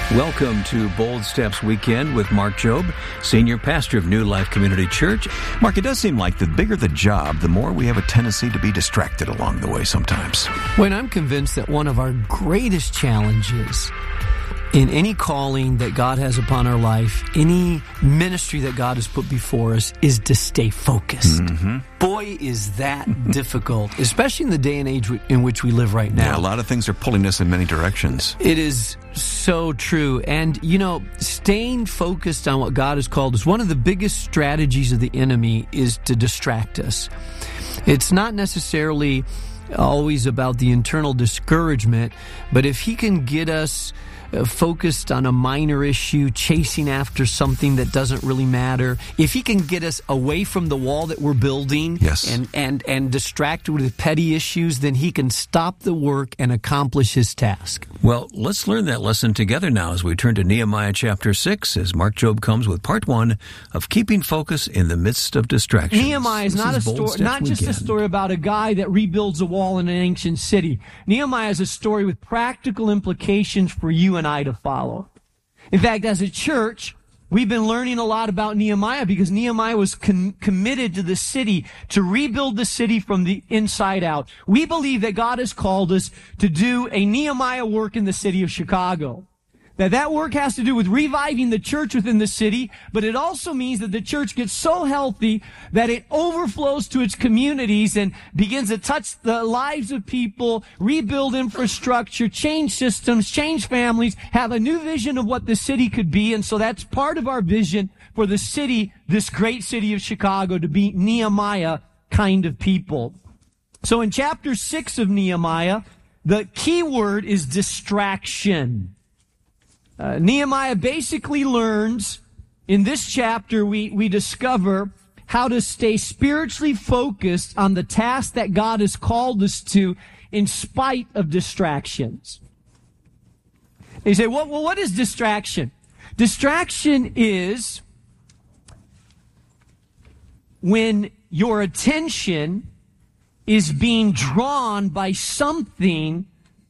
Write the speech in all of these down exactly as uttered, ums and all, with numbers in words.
Welcome to Bold Steps Weekend with Mark Jobe, Senior Pastor of New Life Community Church. Mark, it does seem like the bigger the job, the more we have a tendency to be distracted along the way sometimes. When I'm convinced that one of our greatest challenges in any calling that God has upon our life, any ministry that God has put before us, is to stay focused. Mm-hmm. Boy, is that difficult, especially in the day and age in which we live right now. Yeah, a lot of things are pulling us in many directions. It is so true. And, you know, staying focused on what God has called us, one of the biggest strategies of the enemy is to distract us. It's not necessarily always about the internal discouragement, but if he can get us Uh, focused on a minor issue, chasing after something that doesn't really matter, if he can get us away from the wall that we're building, yes. and, and, and distracted with petty issues, then he can stop the work and accomplish his task. Well, let's learn that lesson together now as we turn to Nehemiah chapter six, as Mark Jobe comes with part one of keeping focus in the midst of distractions. Nehemiah is this not is a story, not just weekend. a story about a guy that rebuilds a wall in an ancient city. Nehemiah is a story with practical implications for you and I to follow. In fact, as a church, we've been learning a lot about Nehemiah because Nehemiah was com- committed to the city, to rebuild the city from the inside out. We believe that God has called us to do a Nehemiah work in the city of Chicago. That that work has to do with reviving the church within the city, but it also means that the church gets so healthy that it overflows to its communities and begins to touch the lives of people, rebuild infrastructure, change systems, change families, have a new vision of what the city could be. And so that's part of our vision for the city, this great city of Chicago, to be Nehemiah kind of people. So in chapter six of Nehemiah, the key word is distraction. Uh, Nehemiah basically learns, in this chapter, we, we discover how to stay spiritually focused on the task that God has called us to in spite of distractions. You say, well, well what is distraction? Distraction is when your attention is being drawn by something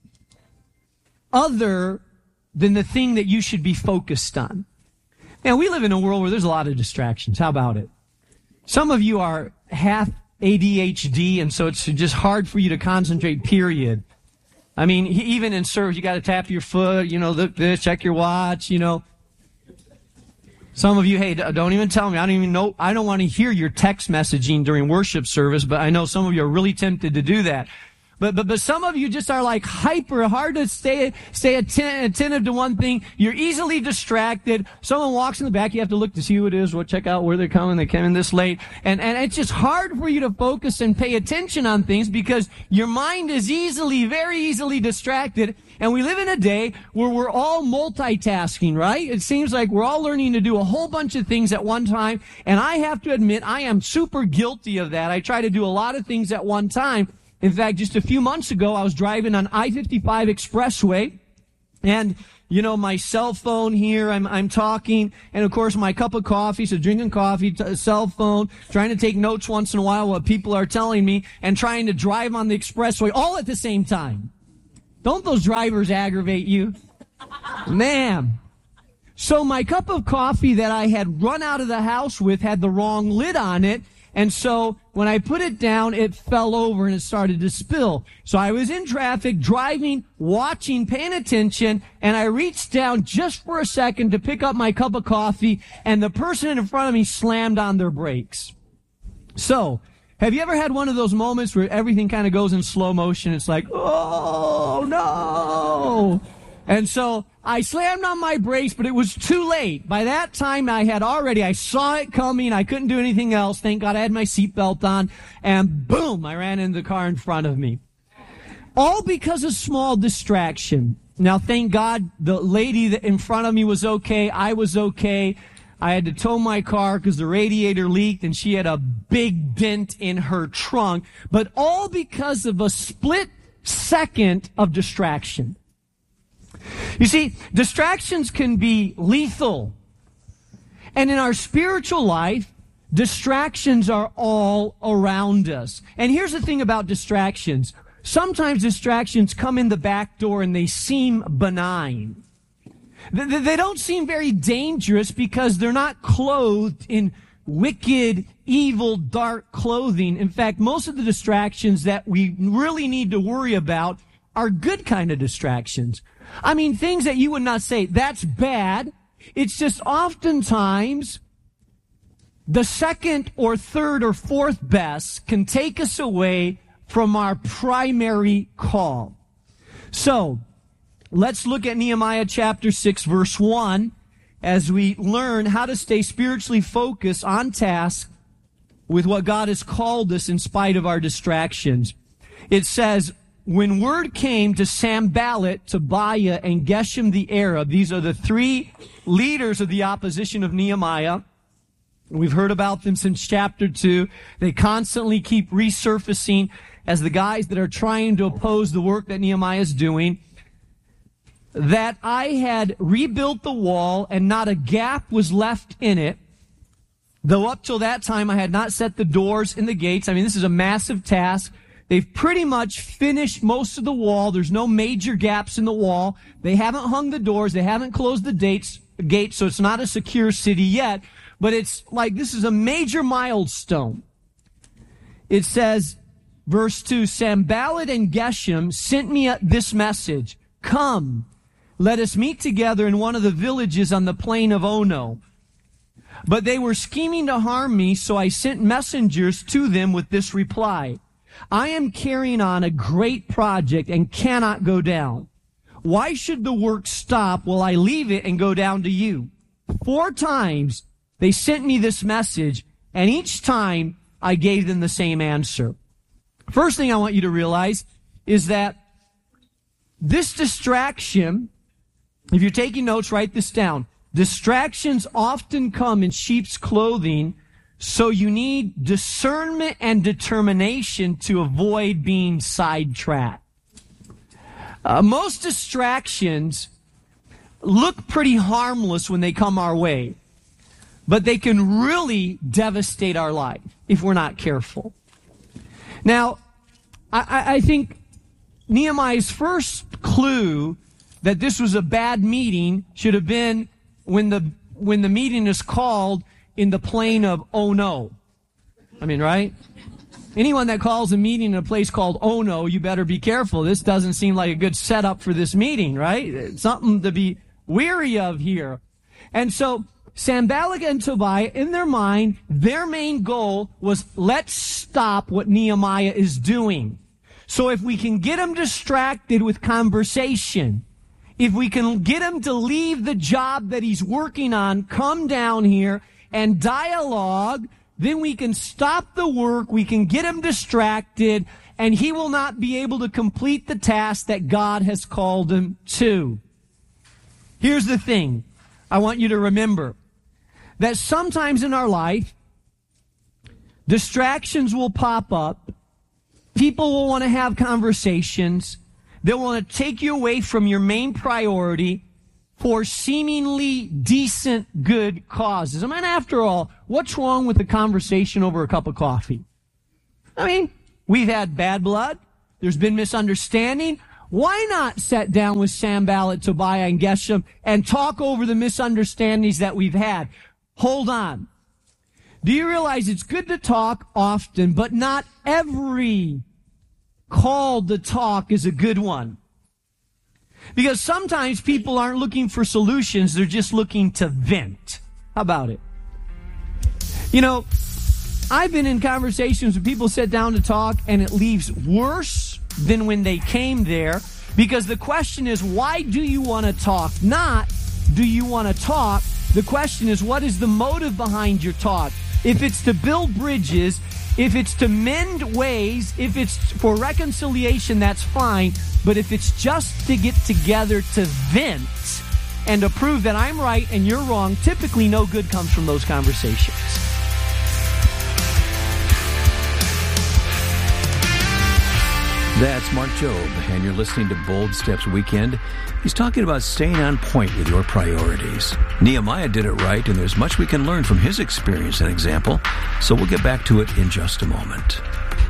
other than the thing that you should be focused on. Now, we live in a world where there's a lot of distractions. How about it? Some of you are half A D H D, and so it's just hard for you to concentrate, period. I mean, even in service, you got to tap your foot, you know, look this, check your watch, you know. Some of you, hey, don't even tell me. I don't even know. I don't want to hear your text messaging during worship service, but I know some of you are really tempted to do that. But, but, but some of you just are like hyper, hard to stay, stay atten- attentive to one thing. You're easily distracted. Someone walks in the back, you have to look to see who it is, well, check out where they're coming, they came in this late. And, and it's just hard for you to focus and pay attention on things because your mind is easily, very easily distracted. And we live in a day where we're all multitasking, right? It seems like we're all learning to do a whole bunch of things at one time. And I have to admit, I am super guilty of that. I try to do a lot of things at one time. In fact, just a few months ago, I was driving on I fifty-five Expressway, and, you know, my cell phone here, I'm, I'm talking, and of course my cup of coffee, so drinking coffee, t- cell phone, trying to take notes once in a while what people are telling me, and trying to drive on the expressway all at the same time. Don't those drivers aggravate you? Man. So my cup of coffee that I had run out of the house with had the wrong lid on it. And so when I put it down, it fell over and it started to spill. So I was in traffic, driving, watching, paying attention, and I reached down just for a second to pick up my cup of coffee, and the person in front of me slammed on their brakes. So, have you ever had one of those moments where everything kind of goes in slow motion? It's like, oh, no. And so I slammed on my brakes, but it was too late. By that time, I had already, I saw it coming. I couldn't do anything else. Thank God I had my seatbelt on. And boom, I ran into the car in front of me. All because of small distraction. Now, thank God the lady that in front of me was okay. I was okay. I had to tow my car because the radiator leaked and she had a big dent in her trunk. But all because of a split second of distraction. You see, distractions can be lethal. And in our spiritual life, distractions are all around us. And here's the thing about distractions. Sometimes distractions come in the back door and they seem benign. They don't seem very dangerous because they're not clothed in wicked, evil, dark clothing. In fact, most of the distractions that we really need to worry about are good kind of distractions. I mean, things that you would not say, that's bad. It's just oftentimes the second or third or fourth best can take us away from our primary call. So, let's look at Nehemiah chapter six, verse one, as we learn how to stay spiritually focused on task with what God has called us in spite of our distractions. It says, when word came to Sanballat, Tobiah, and Geshem the Arab, these are the three leaders of the opposition of Nehemiah. We've heard about them since chapter two. They constantly keep resurfacing as the guys that are trying to oppose the work that Nehemiah is doing. That I had rebuilt the wall and not a gap was left in it, though up till that time I had not set the doors and the gates. I mean, this is a massive task. They've pretty much finished most of the wall. There's no major gaps in the wall. They haven't hung the doors. They haven't closed the dates, gates, so it's not a secure city yet. But it's like this is a major milestone. It says, verse two, Sanballat and Geshem sent me this message. Come, let us meet together in one of the villages on the plain of Ono. But they were scheming to harm me, so I sent messengers to them with this reply. I am carrying on a great project and cannot go down. Why should the work stop while I leave it and go down to you? Four times they sent me this message, and each time I gave them the same answer. First thing I want you to realize is that this distraction, if you're taking notes, write this down. Distractions often come in sheep's clothing, so you need discernment and determination to avoid being sidetracked. Uh, most distractions look pretty harmless when they come our way, but they can really devastate our life if we're not careful. Now, I, I think Nehemiah's first clue that this was a bad meeting should have been when the when the meeting is called in the plain of Ono. I mean, right? Anyone that calls a meeting in a place called Ono, you better be careful. This doesn't seem like a good setup for this meeting, right? It's something to be weary of here. And so Sanballat and Tobiah, in their mind, their main goal was, let's stop what Nehemiah is doing. So if we can get him distracted with conversation, if we can get him to leave the job that he's working on, come down here and dialogue, then we can stop the work, we can get him distracted, and he will not be able to complete the task that God has called him to. Here's the thing I want you to remember, that sometimes in our life, distractions will pop up, people will want to have conversations, they'll want to take you away from your main priority for seemingly decent, good causes. I mean, after all, what's wrong with a conversation over a cup of coffee? I mean, we've had bad blood. There's been misunderstanding. Why not sit down with Sanballat, Tobiah, and Geshem and talk over the misunderstandings that we've had? Hold on. Do you realize it's good to talk often, but not every call to talk is a good one? Because sometimes people aren't looking for solutions, they're just looking to vent. How about it? You know, I've been in conversations where people sit down to talk and it leaves worse than when they came there, because the question is, why do you want to talk? Not, do you want to talk? The question is, what is the motive behind your talk? If it's to build bridges, if it's to mend ways, if it's for reconciliation, that's fine. But if it's just to get together to vent and to prove that I'm right and you're wrong, typically no good comes from those conversations. That's Mark Jobe, and you're listening to Bold Steps Weekend. He's talking about staying on point with your priorities. Nehemiah did it right, and there's much we can learn from his experience and example, so we'll get back to it in just a moment.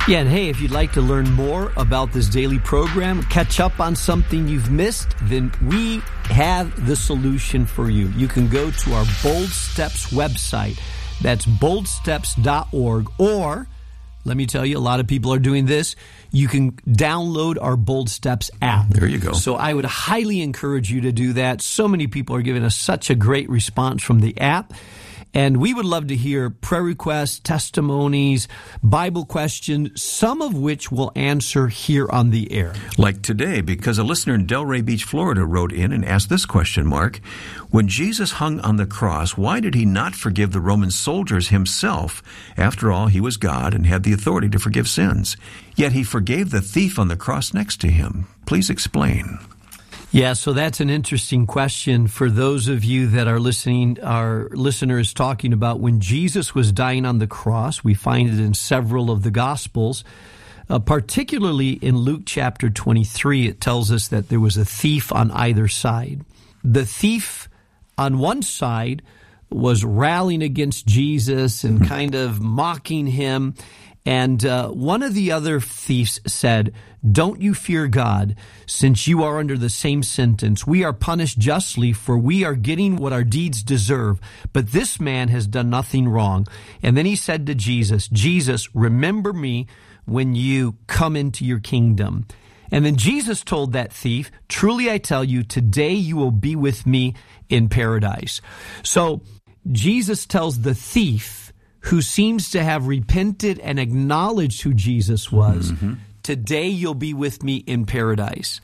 Yeah, and hey, if you'd like to learn more about this daily program, catch up on something you've missed, then we have the solution for you. You can go to our Bold Steps website. That's bold steps dot org. Or, let me tell you, a lot of people are doing this. You can download our Bold Steps app. There you go. So I would highly encourage you to do that. So many people are giving us such a great response from the app. And we would love to hear prayer requests, testimonies, Bible questions, some of which we'll answer here on the air. Like today, because a listener in Delray Beach, Florida wrote in and asked this question, Mark. When Jesus hung on the cross, why did he not forgive the Roman soldiers himself? After all, he was God and had the authority to forgive sins. Yet he forgave the thief on the cross next to him. Please explain. Yeah, so that's an interesting question for those of you that are listening. Our listener is talking about when Jesus was dying on the cross. We find it in several of the Gospels, uh, particularly in Luke chapter twenty-three. It tells us that there was a thief on either side. The thief on one side was rallying against Jesus and kind of mocking him. And uh, one of the other thieves said, "Don't you fear God, since you are under the same sentence. We are punished justly, for we are getting what our deeds deserve. But this man has done nothing wrong." And then he said to Jesus, "Jesus, remember me when you come into your kingdom." And then Jesus told that thief, "Truly I tell you, today you will be with me in paradise." So Jesus tells the thief, who seems to have repented and acknowledged who Jesus was, mm-hmm. "Today you'll be with me in paradise."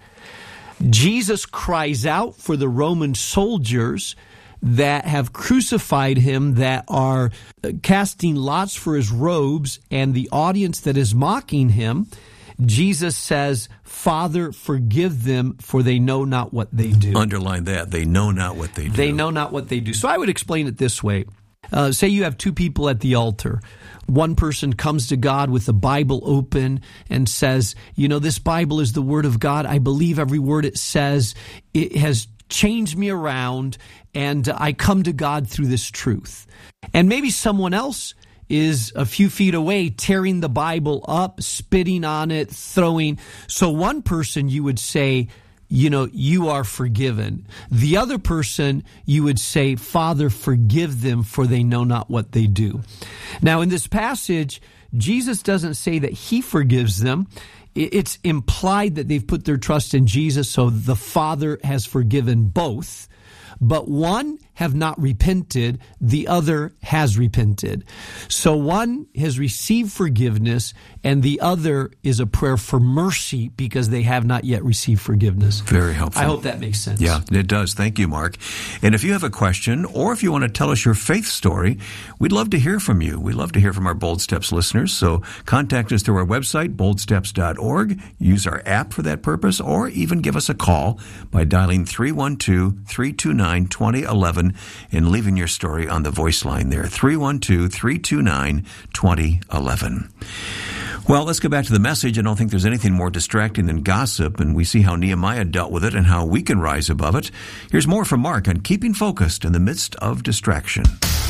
Jesus cries out for the Roman soldiers that have crucified him, that are casting lots for his robes, and the audience that is mocking him. Jesus says, "Father, forgive them, for they know not what they do." Underline that. They know not what they do. They know not what they do. So I would explain it this way. Uh, say you have two people at the altar. One person comes to God with the Bible open and says, "You know, this Bible is the Word of God. I believe every word it says. It has changed me around, and I come to God through this truth." And maybe someone else is a few feet away, tearing the Bible up, spitting on it, throwing. So one person, you would say, you know, "You are forgiven." The other person, you would say, "Father, forgive them, for they know not what they do." Now, in this passage, Jesus doesn't say that he forgives them. It's implied that they've put their trust in Jesus, so the Father has forgiven both. But one have not repented, the other has repented. So one has received forgiveness, and the other is a prayer for mercy because they have not yet received forgiveness. Very helpful. I hope that makes sense. Yeah, it does. Thank you, Mark. And if you have a question, or if you want to tell us your faith story, we'd love to hear from you. We love to hear from our Bold Steps listeners. So contact us through our website, bold steps dot org. Use our app for that purpose, or even give us a call by dialing three one two, three two nine, two zero one one and leaving your story on the voice line there, three one two, three two nine, two zero one one. Well, let's go back to the message. I don't think there's anything more distracting than gossip, and we see how Nehemiah dealt with it and how we can rise above it. Here's more from Mark on keeping focused in the midst of distraction.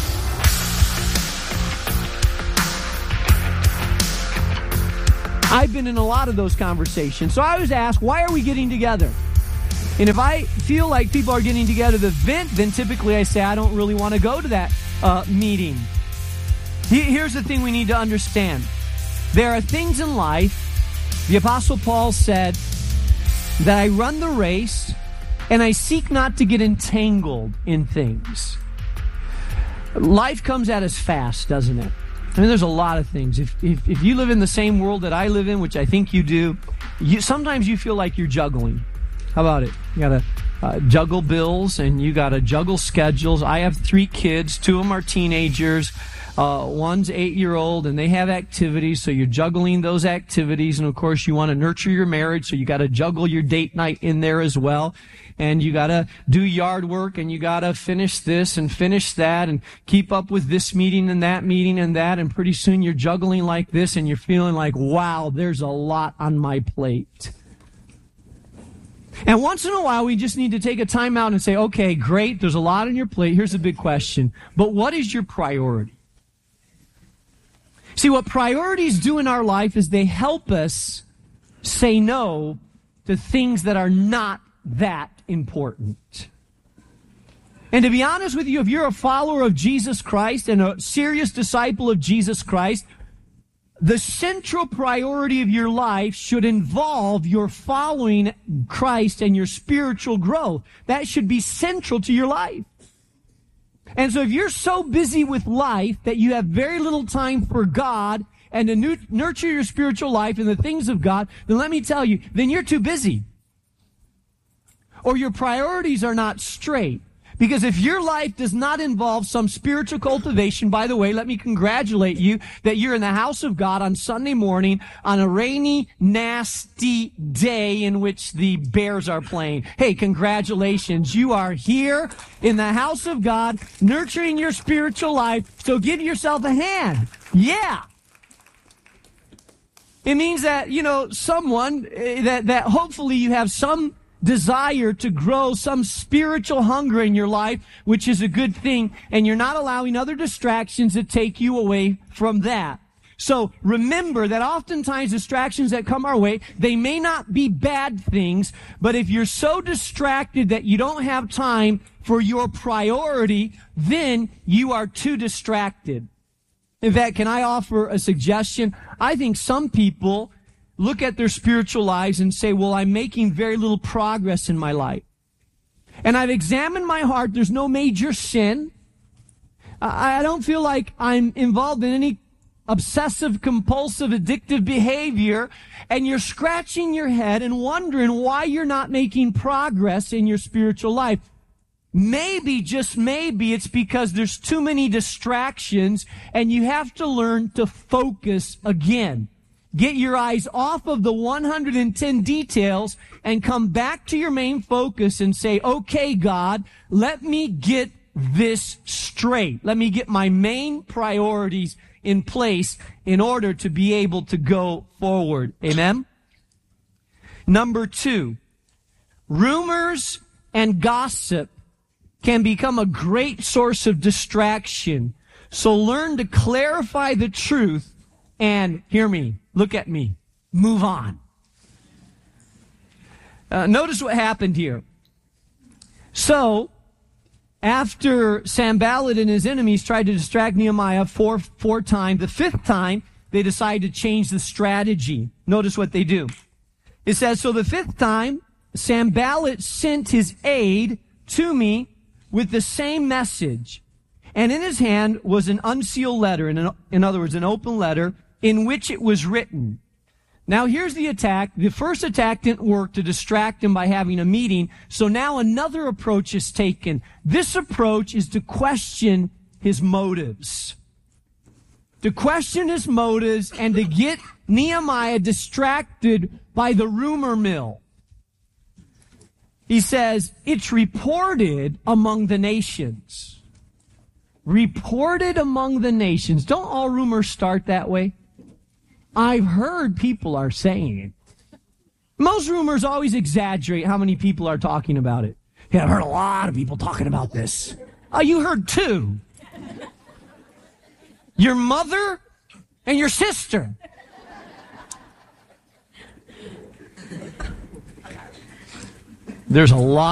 I've been in a lot of those conversations, so I always ask, why are we getting together? And if I feel like people are getting together to vent, then typically I say, I don't really want to go to that uh, meeting. Here's the thing we need to understand. There are things in life, the Apostle Paul said, that I run the race and I seek not to get entangled in things. Life comes at us fast, doesn't it? I mean, there's a lot of things. If, if, if you live in the same world that I live in, which I think you do, you, sometimes you feel like you're juggling. How about it? You got to uh, juggle bills and you got to juggle schedules. I have three kids. Two of them are teenagers. Uh, one's eight-year-old, and they have activities, so you're juggling those activities. And, of course, you want to nurture your marriage, so you got to juggle your date night in there as well. And you got to do yard work, and you got to finish this and finish that and keep up with this meeting and that meeting and that. And pretty soon you're juggling like this, and you're feeling like, wow, there's a lot on my plate. And once in a while, we just need to take a time out and say, okay, great, there's a lot on your plate. Here's a big question. But what is your priority? See, what priorities do in our life is they help us say no to things that are not that important. And to be honest with you, if you're a follower of Jesus Christ and a serious disciple of Jesus Christ, the central priority of your life should involve your following Christ and your spiritual growth. That should be central to your life. And so if you're so busy with life that you have very little time for God and to nu- nurture your spiritual life and the things of God, then let me tell you, then you're too busy. Or your priorities are not straight. Because if your life does not involve some spiritual cultivation, by the way, let me congratulate you that you're in the house of God on Sunday morning on a rainy, nasty day in which the Bears are playing. Hey, congratulations. You are here in the house of God, nurturing your spiritual life, so give yourself a hand. Yeah. It means that, you know, someone, that, that hopefully you have some desire to grow some spiritual hunger in your life, which is a good thing, and you're not allowing other distractions to take you away from that. So remember that oftentimes distractions that come our way, they may not be bad things, but if you're so distracted that you don't have time for your priority, then you are too distracted. In fact, can I offer a suggestion? I think some people look at their spiritual lives and say, well, I'm making very little progress in my life. And I've examined my heart. There's no major sin. I don't feel like I'm involved in any obsessive, compulsive, addictive behavior. And you're scratching your head and wondering why you're not making progress in your spiritual life. Maybe, just maybe, it's because there's too many distractions and you have to learn to focus again. Get your eyes off of the one hundred ten details and come back to your main focus and say, okay, God, let me get this straight. Let me get my main priorities in place in order to be able to go forward. Amen? Number two, rumors and gossip can become a great source of distraction. So learn to clarify the truth and, hear me, look at me, move on. Uh, notice what happened here. So, after Sanballat and his enemies tried to distract Nehemiah four, four times, the fifth time, they decided to change the strategy. Notice what they do. It says, so the fifth time, Sanballat sent his aide to me with the same message. And in his hand was an unsealed letter, in, an, in other words, an open letter, in which it was written. Now here's the attack. The first attack didn't work to distract him by having a meeting. So now another approach is taken. This approach is to question his motives. To question his motives and to get Nehemiah distracted by the rumor mill. He says, it's reported among the nations. Reported among the nations. Don't all rumors start that way? I've heard people are saying it. Most rumors always exaggerate how many people are talking about it. Yeah, I've heard a lot of people talking about this. Oh, you heard two. Your mother and your sister. There's a lot